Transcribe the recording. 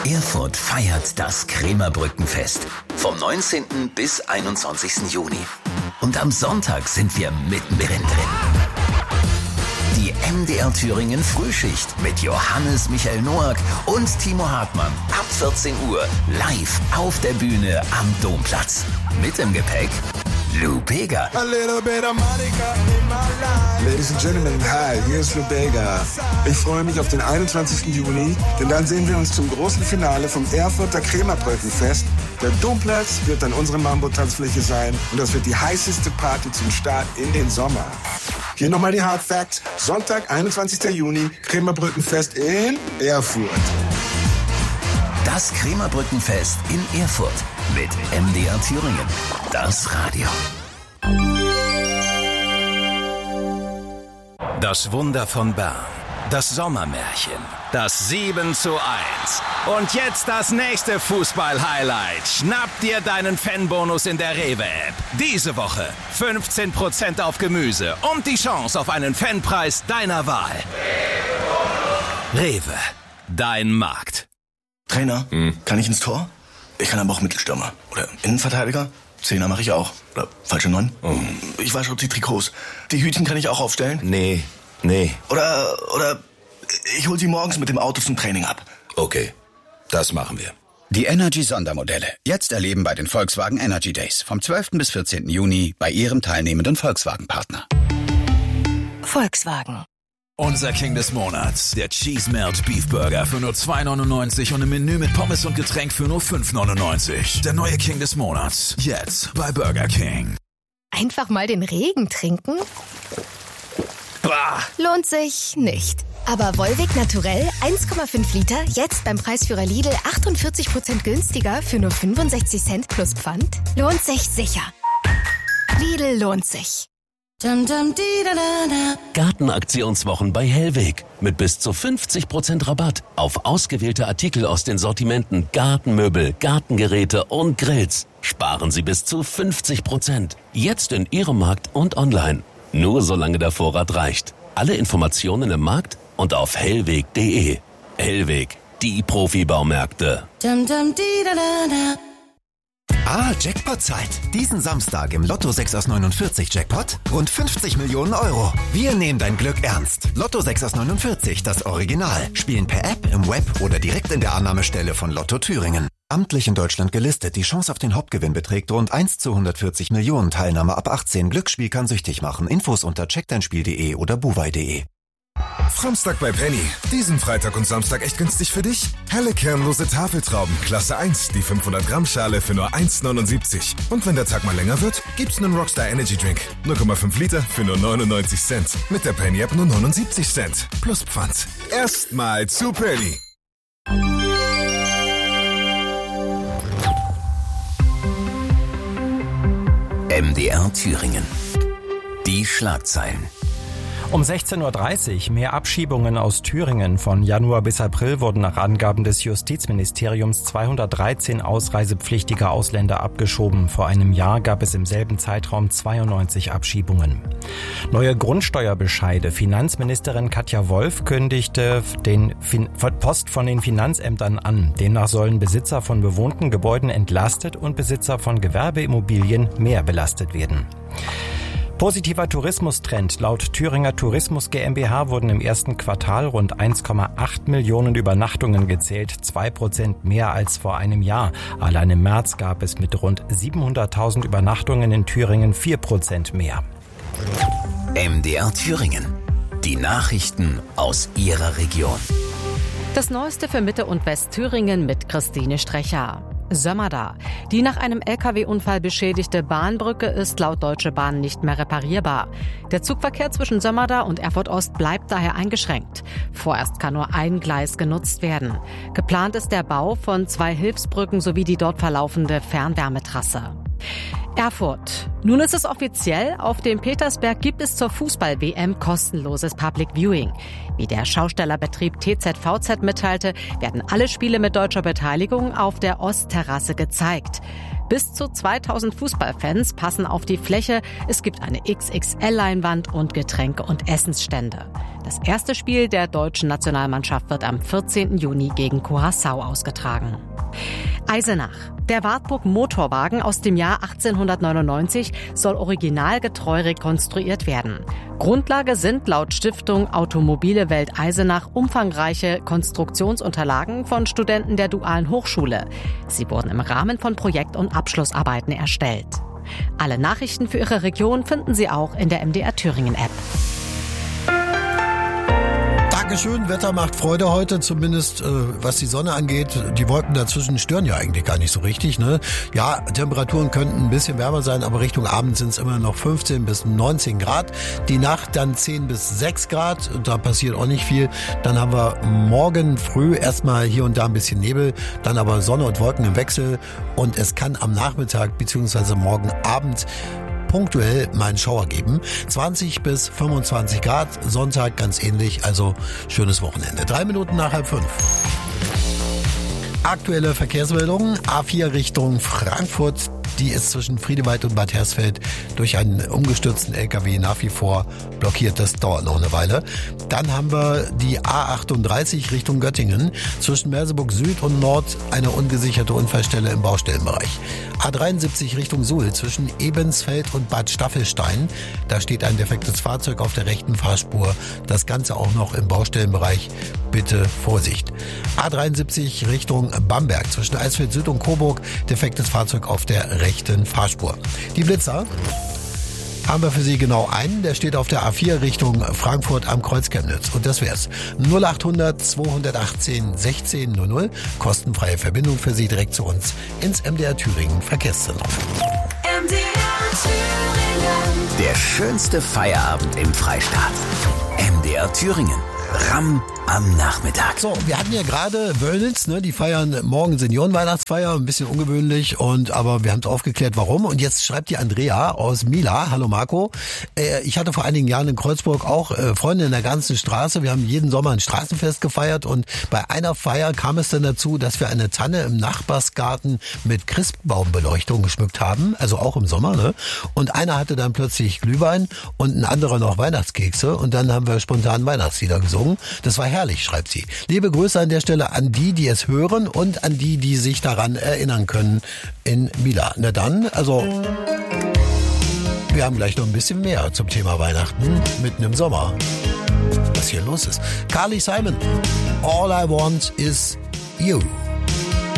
Erfurt feiert das Krämerbrückenfest vom 19. bis 21. Juni. Und am Sonntag sind wir mittendrin drin. Die MDR Thüringen Frühschicht mit Johannes Michael Noack und Timo Hartmann ab 14 Uhr live auf der Bühne am Domplatz. Mit im Gepäck Lou Bega. Ladies and Gentlemen, hi, hier ist Lou Bega. Ich freue mich auf den 21. Juni, denn dann sehen wir uns zum großen Finale vom Erfurter Krämerbrückenfest. Der Domplatz wird dann unsere Mambo-Tanzfläche sein und das wird die heißeste Party zum Start in den Sommer. Hier nochmal die Hard Facts. Sonntag, 21. Juni, Krämerbrückenfest in Erfurt. Das Krämerbrückenfest in Erfurt mit MDR Thüringen. Das Radio. Das Wunder von Bern. Das Sommermärchen. Das 7:1. Und jetzt das nächste Fußball-Highlight. Schnapp dir deinen Fanbonus in der Rewe-App. Diese Woche 15% auf Gemüse und die Chance auf einen Fanpreis deiner Wahl. Rewe. Dein Markt. Trainer, kann ich ins Tor? Ich kann aber auch Mittelstürmer. Oder Innenverteidiger? Zehner mache ich auch. Oder falsche 9? Ich wasche auch die Trikots. Die Hütchen kann ich auch aufstellen? Nee. Oder ich hol sie morgens mit dem Auto zum Training ab. Okay, das machen wir. Die Energy-Sondermodelle. Jetzt erleben bei den Volkswagen Energy Days. Vom 12. bis 14. Juni bei Ihrem teilnehmenden Volkswagen-Partner. Volkswagen. Unser King des Monats, der Cheese Melt Beef Burger für nur 2,99 und ein Menü mit Pommes und Getränk für nur 5,99. Der neue King des Monats, jetzt bei Burger King. Einfach mal den Regen trinken? Bah. Lohnt sich nicht. Aber Volvic Naturell 1,5 Liter, jetzt beim Preisführer Lidl 48% günstiger für nur 65 Cent plus Pfand? Lohnt sich sicher. Lidl lohnt sich. Gartenaktionswochen bei Hellweg. Mit bis zu 50% Rabatt auf ausgewählte Artikel aus den Sortimenten Gartenmöbel, Gartengeräte und Grills. Sparen Sie bis zu 50%. Jetzt in Ihrem Markt und online. Nur solange der Vorrat reicht. Alle Informationen im Markt und auf hellweg.de. Hellweg, die Profibaumärkte. Jackpot-Zeit. Diesen Samstag im Lotto 6 aus 49 Jackpot rund 50 Millionen Euro. Wir nehmen dein Glück ernst. Lotto 6 aus 49, das Original. Spielen per App, im Web oder direkt in der Annahmestelle von Lotto Thüringen. Amtlich in Deutschland gelistet. Die Chance auf den Hauptgewinn beträgt rund 1 zu 140 Millionen. Teilnahme ab 18. Glücksspiel kann süchtig machen. Infos unter checkdeinspiel.de oder buwei.de. Samstag bei Penny. Diesen Freitag und Samstag echt günstig für dich. Helle kernlose Tafeltrauben, Klasse 1, die 500 Gramm Schale für nur 1,79. Und wenn der Tag mal länger wird, gibt's einen Rockstar Energy Drink. 0,5 Liter für nur 99 Cent. Mit der Penny App nur 79 Cent. Plus Pfand. Erstmal zu Penny. MDR Thüringen. Die Schlagzeilen. Um 16:30 Uhr mehr Abschiebungen aus Thüringen. Von Januar bis April wurden nach Angaben des Justizministeriums 213 ausreisepflichtige Ausländer abgeschoben. Vor einem Jahr gab es im selben Zeitraum 92 Abschiebungen. Neue Grundsteuerbescheide. Finanzministerin Katja Wolf kündigte den Post von den Finanzämtern an. Demnach sollen Besitzer von bewohnten Gebäuden entlastet und Besitzer von Gewerbeimmobilien mehr belastet werden. Positiver Tourismustrend. Laut Thüringer Tourismus GmbH wurden im ersten Quartal rund 1,8 Millionen Übernachtungen gezählt, 2% mehr als vor einem Jahr. Allein im März gab es mit rund 700.000 Übernachtungen in Thüringen 4% mehr. MDR Thüringen. Die Nachrichten aus Ihrer Region. Das Neueste für Mitte- und Westthüringen mit Christine Strecher. Sömmerda. Die nach einem Lkw-Unfall beschädigte Bahnbrücke ist laut Deutsche Bahn nicht mehr reparierbar. Der Zugverkehr zwischen Sömmerda und Erfurt Ost bleibt daher eingeschränkt. Vorerst kann nur ein Gleis genutzt werden. Geplant ist der Bau von 2 Hilfsbrücken sowie die dort verlaufende Fernwärmetrasse. Erfurt. Nun ist es offiziell, auf dem Petersberg gibt es zur Fußball-WM kostenloses Public Viewing. Wie der Schaustellerbetrieb TZVZ mitteilte, werden alle Spiele mit deutscher Beteiligung auf der Ostterrasse gezeigt. Bis zu 2000 Fußballfans passen auf die Fläche. Es gibt eine XXL-Leinwand und Getränke- und Essensstände. Das erste Spiel der deutschen Nationalmannschaft wird am 14. Juni gegen Curaçao ausgetragen. Eisenach. Der Wartburg Motorwagen aus dem Jahr 1899 soll originalgetreu rekonstruiert werden. Grundlage sind laut Stiftung Automobile Welt Eisenach umfangreiche Konstruktionsunterlagen von Studenten der Dualen Hochschule. Sie wurden im Rahmen von Projekt- und Abschlussarbeiten erstellt. Alle Nachrichten für Ihre Region finden Sie auch in der MDR Thüringen App. Dankeschön, Wetter macht Freude heute, zumindest was die Sonne angeht. Die Wolken dazwischen stören ja eigentlich gar nicht so richtig, ne? Ja, Temperaturen könnten ein bisschen wärmer sein, aber Richtung Abend sind es immer noch 15 bis 19 Grad. Die Nacht dann 10 bis 6 Grad, da passiert auch nicht viel. Dann haben wir morgen früh erstmal hier und da ein bisschen Nebel, dann aber Sonne und Wolken im Wechsel und es kann am Nachmittag bzw. morgen Abend punktuell mal einen Schauer geben. 20 bis 25 Grad, Sonntag ganz ähnlich, also schönes Wochenende. 3 Minuten nach 4:30. Aktuelle Verkehrsmeldungen, A4 Richtung Frankfurt, die ist zwischen Friedewald und Bad Hersfeld durch einen umgestürzten LKW nach wie vor blockiert. Das dauert noch eine Weile. Dann haben wir die A38 Richtung Göttingen. Zwischen Merseburg Süd und Nord eine ungesicherte Unfallstelle im Baustellenbereich. A73 Richtung Suhl zwischen Ebensfeld und Bad Staffelstein. Da steht ein defektes Fahrzeug auf der rechten Fahrspur. Das Ganze auch noch im Baustellenbereich. Bitte Vorsicht. A73 Richtung Bamberg zwischen Eisfeld Süd und Coburg. Defektes Fahrzeug auf der rechten Fahrspur. Die Blitzer haben wir für Sie genau einen. Der steht auf der A4 Richtung Frankfurt am Kreuz Chemnitz. Und das wär's. 0800 218 1600. Kostenfreie Verbindung für Sie direkt zu uns ins MDR Thüringen Verkehrszentrum. MDR Thüringen. Der schönste Feierabend im Freistaat. MDR Thüringen. Ramm am Nachmittag. So, wir hatten ja gerade Wöllnitz, ne? Die feiern morgen Seniorenweihnachtsfeier, ein bisschen ungewöhnlich, aber wir haben es aufgeklärt, warum. Und jetzt schreibt die Andrea aus Mila, hallo Marco, ich hatte vor einigen Jahren in Kreuzburg auch Freunde in der ganzen Straße. Wir haben jeden Sommer ein Straßenfest gefeiert und bei einer Feier kam es dann dazu, dass wir eine Tanne im Nachbarsgarten mit Christbaumbeleuchtung geschmückt haben, also auch im Sommer, ne? Und einer hatte dann plötzlich Glühwein und ein anderer noch Weihnachtskekse und dann haben wir spontan Weihnachtslieder gesungen. Das war herrlich, schreibt sie. Liebe Grüße an der Stelle an die es hören und an die sich daran erinnern können in Mila. Na dann, also wir haben gleich noch ein bisschen mehr zum Thema Weihnachten mitten im Sommer. Was hier los ist. Carly Simon, All I Want Is You.